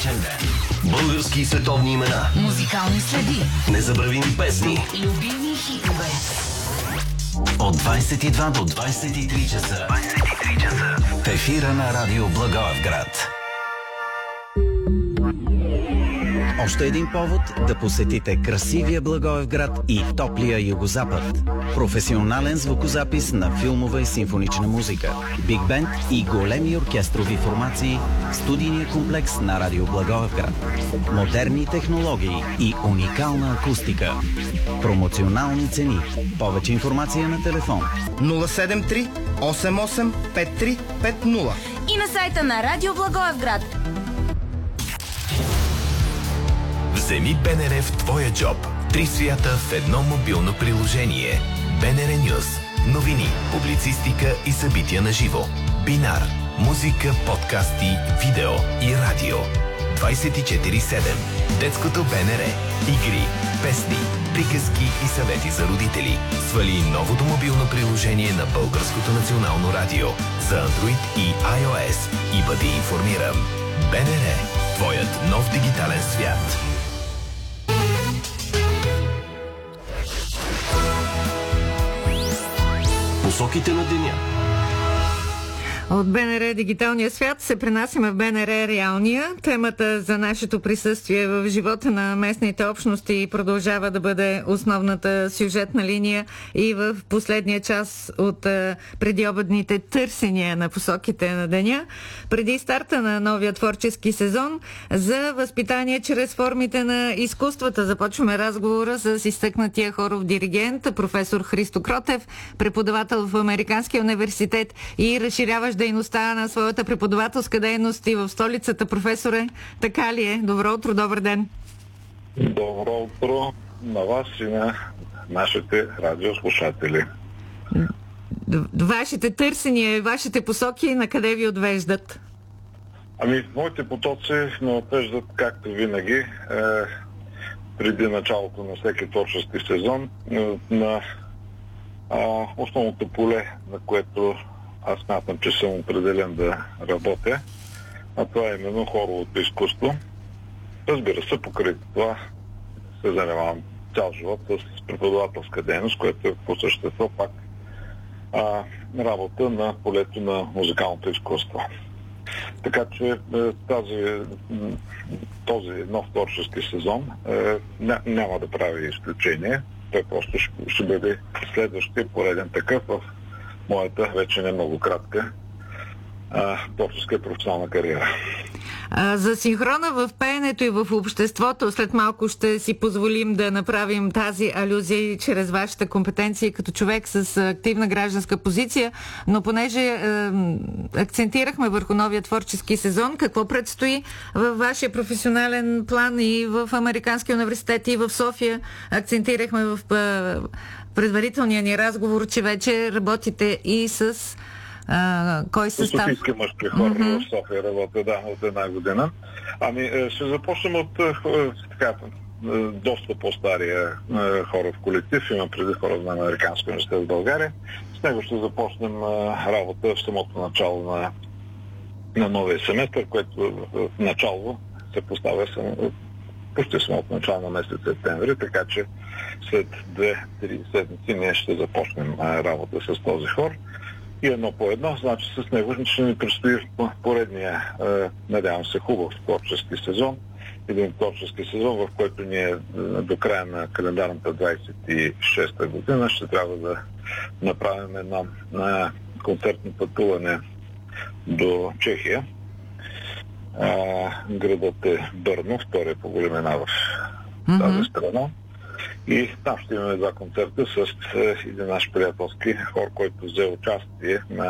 празничен ден. Български и световни имена. Музикални следи. Незабравими песни. Любими хитове. От 22 до 23 часа. В ефира на радио Благоевград. Още един повод да посетите красивия Благоевград и топлия югозапад. Професионален звукозапис на филмова и симфонична музика, биг бенд и големи оркестрови формации, студийния комплекс на радио Благоевград. Модерни технологии и уникална акустика. Промоционални цени. Повече информация на телефон 073 88 5350 и на сайта на радио Благоевград. Вземи БНР в твоя джоб. 3 свята в едно мобилно приложение. БНР Нюз. Новини, публицистика и събития на живо. Бинар. Музика, подкасти, видео и радио. 24/7. Детското БНР. Игри, песни, приказки и съвети за родители. Свали новото мобилно приложение на Българското национално радио за Android и iOS и бъди информиран. БНР. Твоят нов дигитален свят. Посоките на деня. От БНР Дигиталния свят се пренасяме в БНР Реалния. Темата за нашето присъствие в живота на местните общности продължава да бъде основната сюжетна линия и в последния час от предиобедните търсения на посоките на деня. Преди старта на новия творчески сезон за възпитание чрез формите на изкуствата започваме разговора с изтъкнатия хоров диригент, професор Христо Кротев, преподавател в Американския университет и разширяващ дейността на своята преподавателска дейност и в столицата. Професоре, така ли е? Добро утро, добър ден! Добро утро на вас и на нашите радиослушатели. Вашите търсения, вашите посоки на къде ви отвеждат? Моите потоци ме отвеждат, както винаги, преди началото на всеки творчески сезон, на основното поле, на което аз смятам, че съм определен да работя, а това е именно хоровото изкуство. Разбира се, покрай това се занимавам цял живот с преподавателска дейност, което е по същество пак работа на полето на музикалното изкуство. Така че този нов творчески сезон няма да прави изключение. Той просто ще бъде следващия пореден такъв в моята вече не много кратка творческа и професионална кариера. За синхрона в пеенето и в обществото след малко ще си позволим да направим тази алюзия чрез вашата компетенция като човек с активна гражданска позиция, но понеже акцентирахме върху новия творчески сезон, какво предстои във вашия професионален план и в Американския университет и в София? Акцентирахме в предварителния ни разговор, че вече работите и с кой състав? Софийски мъжки хор в София работя, от една година. Ще започнем от доста по-стария хоров колектив. Има преди хора на Американския университет в България. С него ще започнем работа в самото начало на новия семестър, което в начало се поставя почти самото начало на месец септември, така че след 2-3 седмици ние ще започнем работа с този хор. И едно по едно, значи с него ще ни предстои поредния, надявам се, хубав творчески сезон. Един творчески сезон, в който ние до края на календарната 26-та година ще трябва да направим едно концертно пътуване до Чехия. Градът е Бърно, втория по големина в тази страна. И там ще имаме 2 концерта с един наш приятелски хор, който взе участие на